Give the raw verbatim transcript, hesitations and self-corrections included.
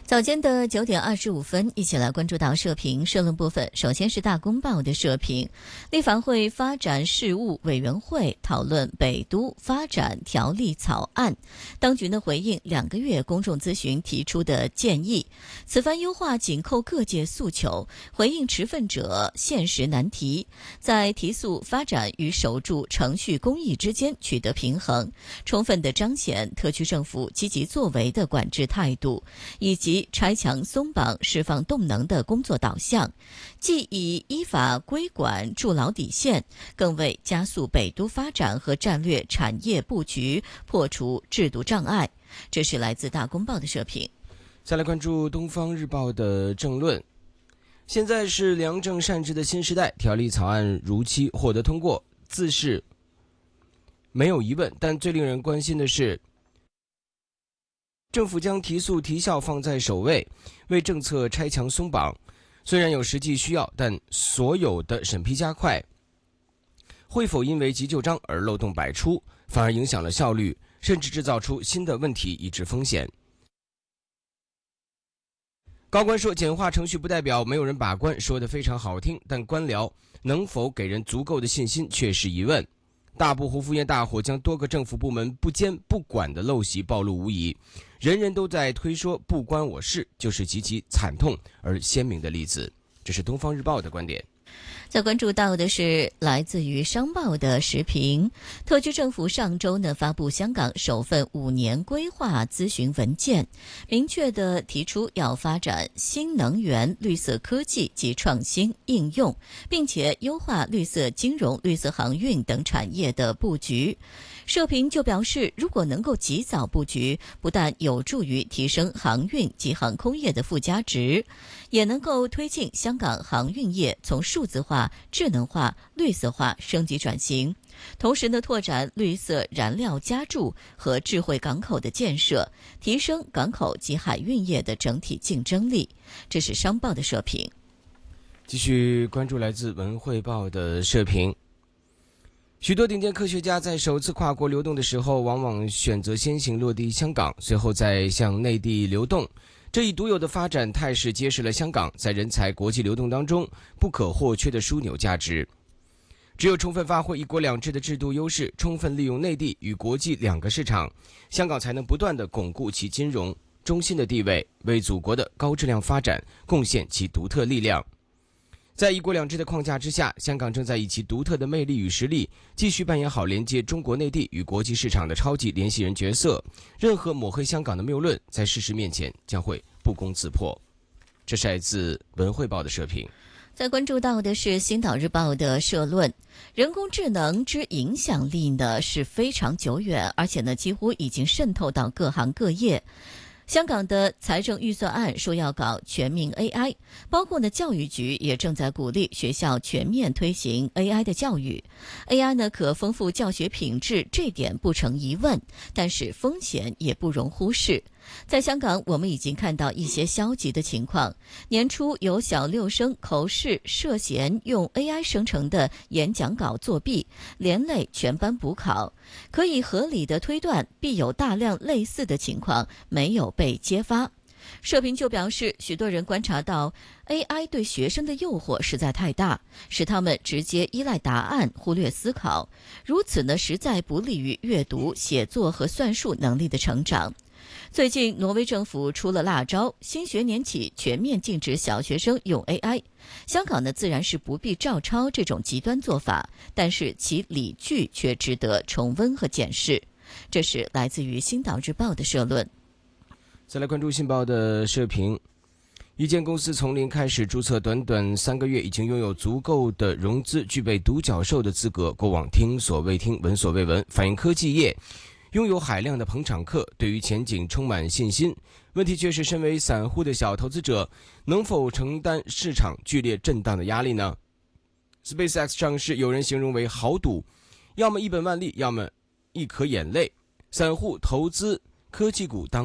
早间的九点二十五分，一起来关注到社评社论部分。首先是大公报的社评，立法会发展事务委员会讨论北都发展条例草案，当局呢回应两个月公众咨询提出的建议，此番优化紧扣各界诉求，回应持份者现实难题，在提速发展与守住程序公义之间取得平衡，充分地彰显特区政府积极作为的管制态度，以及拆墙松绑释放动能的工作导向，既以依法规管筑牢底线，更为加速北都发展和战略产业布局破除制度障碍。这是来自大公报的社评。 再来关注东方日报的政论。现在是良政善治的新时代，条例草案如期获得通过，自是没有疑问，但最令人关心的是，政府将提速提效放在首位，为政策拆墙松绑。虽然有实际需要，但所有的审批加快，会否因为急就章而漏洞百出，反而影响了效率，甚至制造出新的问题以致风险？高官说，简化程序不代表没有人把关，说得非常好听，但官僚能否给人足够的信心却是疑问。大埔胡福堰大火将多个政府部门不监不管的陋习暴露无遗，人人都在推说不关我事，就是极其惨痛而鲜明的例子。这是东方日报的观点。 再关注到的是来自于商报的时评，特区政府上周呢发布香港首份五年规划咨询文件，明确地提出要发展新能源、绿色科技及创新应用，并且优化绿色金融、绿色航运等产业的布局。社评就表示，如果能够及早布局，不但有助于提升航运及航空业的附加值，也能够推进香港航运业从数字化、智能化、绿色化升级转型，同时呢，拓展绿色燃料加注和智慧港口的建设，提升港口及海运业的整体竞争力。这是商报的社评。 继续关注来自文汇报的社评。许多顶尖科学家在首次跨国流动的时候，往往选择先行落地香港，随后再向内地流动。这一独有的发展态势揭示了香港在人才国际流动当中不可或缺的枢纽价值。只有充分发挥一国两制的制度优势，充分利用内地与国际两个市场，香港才能不断地巩固其金融中心的地位，为祖国的高质量发展贡献其独特力量。在一国两制的框架之下，香港正在以其独特的魅力与实力，继续扮演好连接中国内地与国际市场的超级联系人角色。任何抹黑香港的谬论，在事实面前将会不攻自破。这是来自文汇报的社评。 再关注到的是星岛日报的社论，人工智能之影响力呢是非常久远，而且呢几乎已经渗透到各行各业。香港的财政预算案说要搞全民 A I， 包括呢教育局也正在鼓励学校全面推行 A I 的教育。A I 呢可丰富教学品质，这点不成疑问，但是风险也不容忽视。在香港，我们已经看到一些消极的情况。年初有小六生口试涉嫌用 A I 生成的演讲稿作弊，连累全班补考。可以合理的推断，必有大量类似的情况没有被揭发。社评就表示，许多人观察到 A I 对学生的诱惑实在太大，使他们直接依赖答案，忽略思考。如此呢，实在不利于阅读、写作和算术能力的成长。最近，挪威政府出了辣招，新学年起全面禁止小学生用 A I。香港呢，自然是不必照抄这种极端做法，但是其理据却值得重温和检视。这是来自于《星岛日报》的社论。 再来关注《信报》的社评。一间公司从零开始注册，短短三个月已经拥有足够的融资，具备独角兽的资格。过往听所未听，闻所未闻，反映科技业拥有海量的捧场客，对于前景充满信心。问题却是，身为散户的小投资者，能否承担市场剧烈震荡的压力呢？ SpaceX 上市，有人形容为豪赌，要么一本万利，要么一颗眼泪。散户投资科技股当